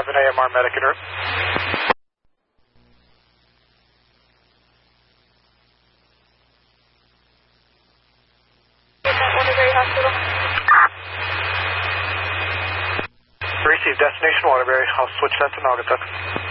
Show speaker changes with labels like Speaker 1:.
Speaker 1: AMR medic en route.
Speaker 2: Waterbury Hospital.
Speaker 1: Receive destination Waterbury. I'll switch that to Naugatuck.